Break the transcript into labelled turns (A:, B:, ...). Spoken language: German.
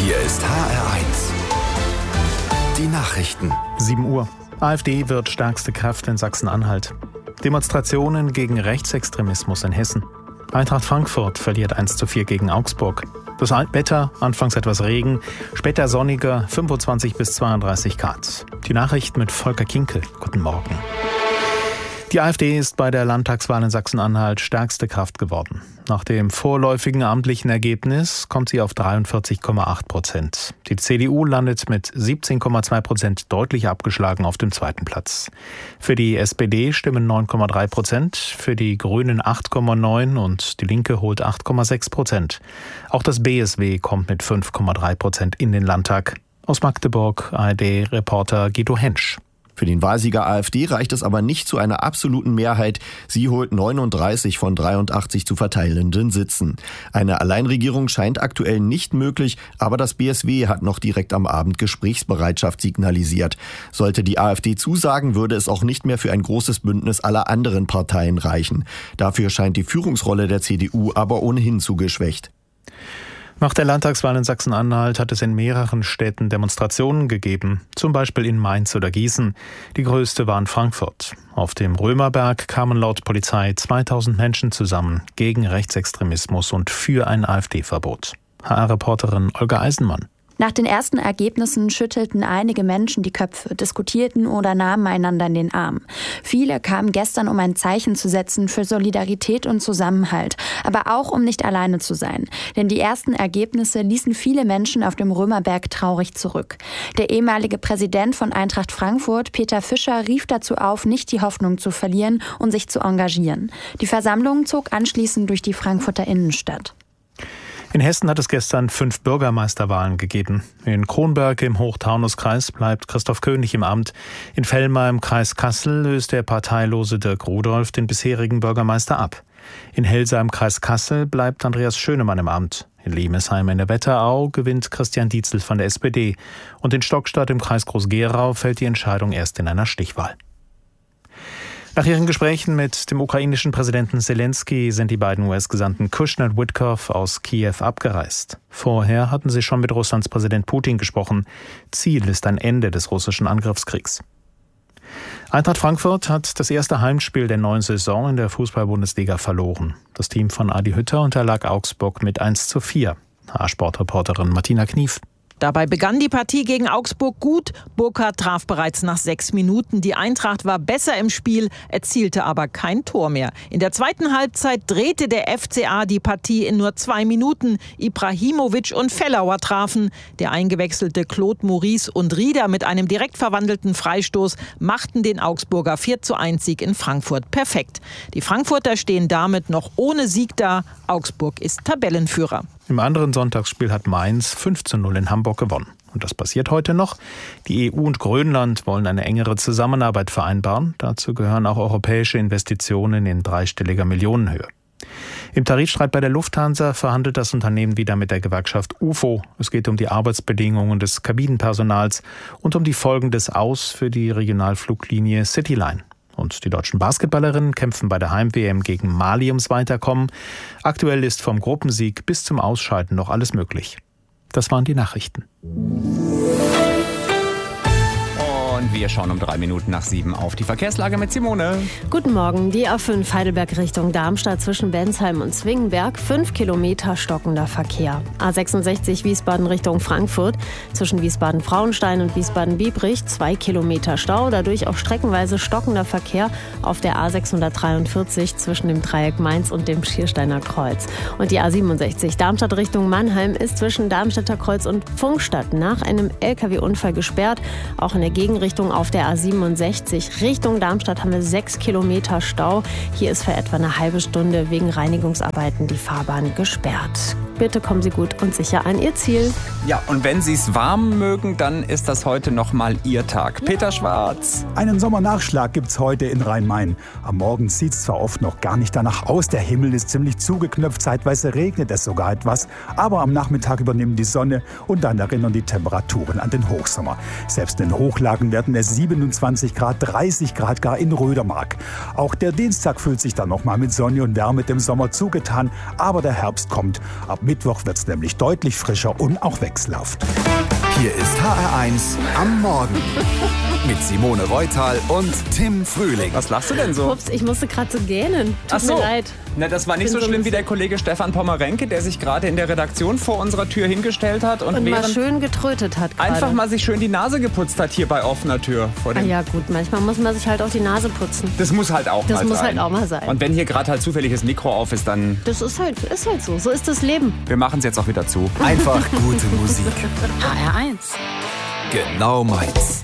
A: Hier ist HR1. Die Nachrichten.
B: 7 Uhr. AfD wird stärkste Kraft in Sachsen-Anhalt. Demonstrationen gegen Rechtsextremismus in Hessen. Eintracht Frankfurt verliert 1:4 gegen Augsburg. Das Wetter, anfangs etwas Regen, später sonniger, 25 bis 32 Grad. Die Nachricht mit Volker Kinkel. Guten Morgen. Die AfD ist bei der Landtagswahl in Sachsen-Anhalt stärkste Kraft geworden. Nach dem vorläufigen amtlichen Ergebnis kommt sie auf 43,8%. Die CDU landet mit 17,2% deutlich abgeschlagen auf dem zweiten Platz. Für die SPD stimmen 9,3%, für die Grünen 8,9% und die Linke holt 8,6%. Auch das BSW kommt mit 5,3% in den Landtag. Aus Magdeburg, ARD-Reporter Guido Hensch.
C: Für den Wahlsieger AfD reicht es aber nicht zu einer absoluten Mehrheit. Sie holt 39 von 83 zu verteilenden Sitzen. Eine Alleinregierung scheint aktuell nicht möglich, aber das BSW hat noch direkt am Abend Gesprächsbereitschaft signalisiert. Sollte die AfD zusagen, würde es auch nicht mehr für ein großes Bündnis aller anderen Parteien reichen. Dafür scheint die Führungsrolle der CDU aber ohnehin zu geschwächt.
B: Nach der Landtagswahl in Sachsen-Anhalt hat es in mehreren Städten Demonstrationen gegeben, zum Beispiel in Mainz oder Gießen. Die größte war in Frankfurt. Auf dem Römerberg kamen laut Polizei 2000 Menschen zusammen gegen Rechtsextremismus und für ein AfD-Verbot. HR-Reporterin Olga Eisenmann.
D: Nach den ersten Ergebnissen schüttelten einige Menschen die Köpfe, diskutierten oder nahmen einander in den Arm. Viele kamen gestern, um ein Zeichen zu setzen für Solidarität und Zusammenhalt, aber auch um nicht alleine zu sein. Denn die ersten Ergebnisse ließen viele Menschen auf dem Römerberg traurig zurück. Der ehemalige Präsident von Eintracht Frankfurt, Peter Fischer, rief dazu auf, nicht die Hoffnung zu verlieren und sich zu engagieren. Die Versammlung zog anschließend durch die Frankfurter Innenstadt.
B: In Hessen hat es gestern 5 Bürgermeisterwahlen gegeben. In Kronberg im Hochtaunuskreis bleibt Christoph König im Amt. In Vellmar im Kreis Kassel löst der parteilose Dirk Rudolph den bisherigen Bürgermeister ab. In Helsa im Kreis Kassel bleibt Andreas Schönemann im Amt. In Limesheim in der Wetterau gewinnt Christian Dietzel von der SPD. Und in Stockstadt im Kreis Groß-Gerau fällt die Entscheidung erst in einer Stichwahl. Nach ihren Gesprächen mit dem ukrainischen Präsidenten Zelensky sind die beiden US-Gesandten Kushner und Witkoff aus Kiew abgereist. Vorher hatten sie schon mit Russlands Präsident Putin gesprochen. Ziel ist ein Ende des russischen Angriffskriegs. Eintracht Frankfurt hat das erste Heimspiel der neuen Saison in der Fußball-Bundesliga verloren. Das Team von Adi Hütter unterlag Augsburg mit 1:4. HR-Sportreporterin Martina Knief.
E: Dabei begann die Partie gegen Augsburg gut. Burkhardt traf bereits nach 6 Minuten. Die Eintracht war besser im Spiel, erzielte aber kein Tor mehr. In der zweiten Halbzeit drehte der FCA die Partie in nur 2 Minuten. Ibrahimovic und Fellauer trafen. Der eingewechselte Claude Maurice und Rieder mit einem direkt verwandelten Freistoß machten den Augsburger 4:1-Sieg in Frankfurt perfekt. Die Frankfurter stehen damit noch ohne Sieg da. Augsburg ist Tabellenführer.
B: Im anderen Sonntagsspiel hat Mainz 5:0 in Hamburg gewonnen. Und das passiert heute noch. Die EU und Grönland wollen eine engere Zusammenarbeit vereinbaren. Dazu gehören auch europäische Investitionen in dreistelliger Millionenhöhe. Im Tarifstreit bei der Lufthansa verhandelt das Unternehmen wieder mit der Gewerkschaft UFO. Es geht um die Arbeitsbedingungen des Kabinenpersonals und um die Folgen des Aus für die Regionalfluglinie Cityline. Und die deutschen Basketballerinnen kämpfen bei der Heim-WM gegen Mali ums Weiterkommen. Aktuell ist vom Gruppensieg bis zum Ausscheiden noch alles möglich. Das waren die Nachrichten.
F: Und wir schauen um 3 Minuten nach 7 auf die Verkehrslage mit Simone.
G: Guten Morgen. Die A5 Heidelberg Richtung Darmstadt zwischen Bensheim und Zwingenberg. 5 Kilometer stockender Verkehr. A66 Wiesbaden Richtung Frankfurt. Zwischen Wiesbaden-Frauenstein und Wiesbaden-Biebrich 2 Kilometer Stau. Dadurch auch streckenweise stockender Verkehr auf der A643 zwischen dem Dreieck Mainz und dem Schiersteiner Kreuz. Und die A67 Darmstadt Richtung Mannheim ist zwischen Darmstädter Kreuz und Pfungstadt nach einem LKW-Unfall gesperrt. Auch in der Gegenrichtung auf der A67 Richtung Darmstadt haben wir 6 Kilometer Stau. Hier ist für etwa eine halbe Stunde wegen Reinigungsarbeiten die Fahrbahn gesperrt. Bitte kommen Sie gut und sicher an Ihr Ziel.
F: Ja, und wenn Sie es warm mögen, dann ist das heute nochmal Ihr Tag. Peter Schwarz.
H: Einen Sommernachschlag gibt's heute in Rhein-Main. Am Morgen sieht's zwar oft noch gar nicht danach aus, der Himmel ist ziemlich zugeknöpft, zeitweise regnet es sogar etwas, aber am Nachmittag übernimmt die Sonne und dann erinnern die Temperaturen an den Hochsommer. Selbst in Hochlagen werden es 27 Grad, 30 Grad gar in Rödermark. Auch der Dienstag fühlt sich dann nochmal mit Sonne und Wärme dem Sommer zugetan, aber der Herbst kommt. Ab Mittwoch wird es nämlich deutlich frischer und auch wechselhaft.
A: Hier ist HR1 am Morgen mit Simone Reutal und Tim Frühling.
F: Was lachst du denn so?
G: Ups, ich musste gerade so gähnen. Tut mir leid.
F: Na, das war nicht so schlimm wie der Kollege Stefan Pommerenke, der sich gerade in der Redaktion vor unserer Tür hingestellt hat und
G: mal schön getrötet hat gerade.
F: Einfach mal sich schön die Nase geputzt hat hier bei offener Tür.
G: Ja gut, manchmal muss man sich halt auch die Nase putzen.
F: Das muss halt auch mal sein.
G: Das muss halt auch mal sein.
F: Und wenn hier gerade halt zufällig das Mikro auf ist, dann...
G: Das ist halt so. So ist das Leben.
F: Wir machen es jetzt auch wieder zu.
A: Einfach gute Musik.
I: HR1.
A: Genau meins.